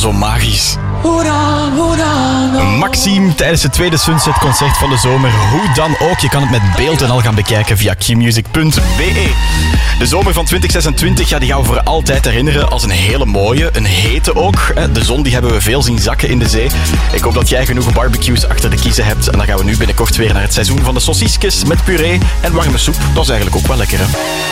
zo magisch. Maxime tijdens het tweede Sunset-concert van de zomer. Hoe dan ook, je kan het met beeld en al gaan bekijken via qmusic.be. De zomer van 2026, ja, die gaan we voor altijd herinneren als een hele mooie, een hete ook. De zon die hebben we veel zien zakken in de zee. Ik hoop dat jij genoeg barbecues achter de kiezen hebt. En dan gaan we nu binnenkort weer naar het seizoen van de saucisjes met puree en warme soep. Dat is eigenlijk ook wel lekker, hè?